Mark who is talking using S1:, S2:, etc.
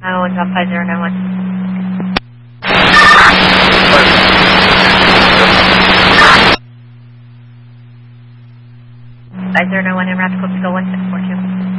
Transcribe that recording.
S1: One's off 5091. 5091 en route, Copico 1642.